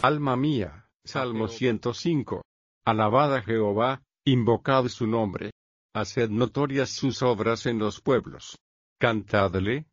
Alma mía, Salmo 105. Alabad a Jehová, invocad su nombre. Haced notorias sus obras en los pueblos. Cantadle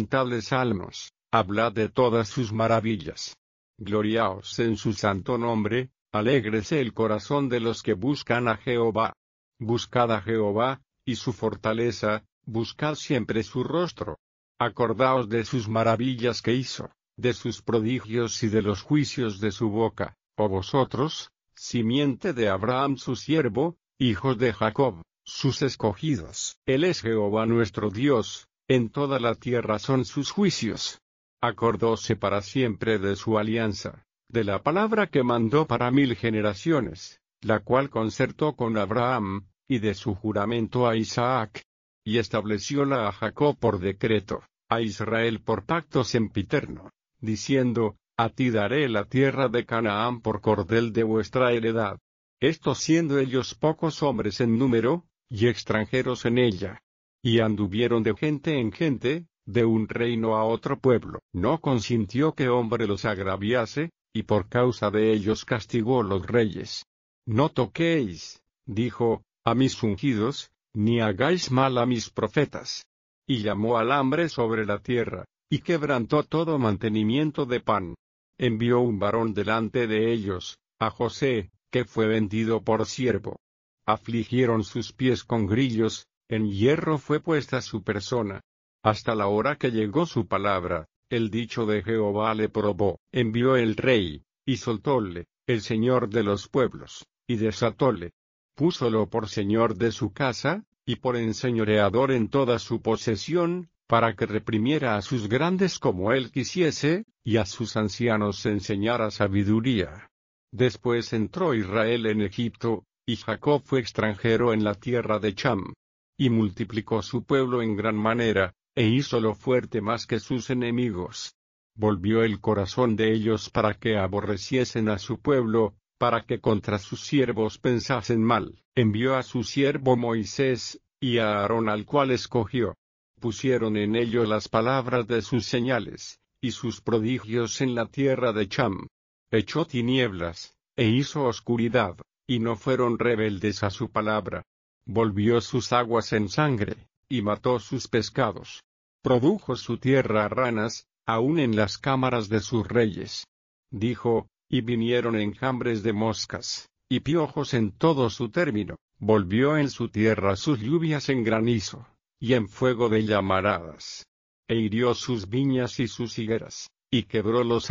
salmos, hablad de todas sus maravillas. Gloriaos en su santo nombre, alégrese el corazón de los que buscan a Jehová. Buscad a Jehová, y su fortaleza, buscad siempre su rostro. Acordaos de sus maravillas que hizo, de sus prodigios y de los juicios de su boca, oh vosotros, simiente de Abraham su siervo, hijos de Jacob, sus escogidos. Él es Jehová nuestro Dios, en toda la tierra son sus juicios. Acordóse para siempre de su alianza, de la palabra que mandó para 1000 generaciones, la cual concertó con Abraham, y de su juramento a Isaac. Y establecióla a Jacob por decreto, a Israel por pacto sempiterno, diciendo, a ti daré la tierra de Canaán por cordel de vuestra heredad. Esto siendo ellos pocos hombres en número, y extranjeros en ella. Y anduvieron de gente en gente, de un reino a otro pueblo. No consintió que hombre los agraviase, y por causa de ellos castigó los reyes. No toquéis, dijo, a mis ungidos, ni hagáis mal a mis profetas. Y llamó al hambre sobre la tierra, y quebrantó todo mantenimiento de pan. Envió un varón delante de ellos, a José, que fue vendido por siervo. Afligieron sus pies con grillos, en hierro fue puesta su persona. Hasta la hora que llegó su palabra, el dicho de Jehová le probó. Envió el rey, y soltóle, el señor de los pueblos, y desatóle. Púsolo por señor de su casa, y por enseñoreador en toda su posesión, para que reprimiera a sus grandes como él quisiese, y a sus ancianos enseñara sabiduría. Después entró Israel en Egipto, y Jacob fue extranjero en la tierra de Cham. Y multiplicó su pueblo en gran manera, e hízolo fuerte más que sus enemigos. Volvió el corazón de ellos para que aborreciesen a su pueblo, para que contra sus siervos pensasen mal. Envió a su siervo Moisés, y a Aarón al cual escogió. Pusieron en ello las palabras de sus señales, y sus prodigios en la tierra de Cham. Echó tinieblas, e hizo oscuridad, y no fueron rebeldes a su palabra. Volvió sus aguas en sangre, y mató sus pescados. Produjo su tierra ranas, aun en las cámaras de sus reyes. Dijo, y vinieron enjambres de moscas, y piojos en todo su término. Volvió en su tierra sus lluvias en granizo, y en fuego de llamaradas. E hirió sus viñas y sus higueras, y quebró los